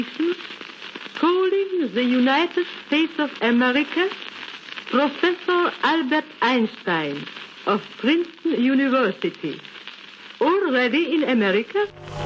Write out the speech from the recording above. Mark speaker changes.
Speaker 1: calling the United States of America Professor Albert Einstein of Princeton University. Already in America?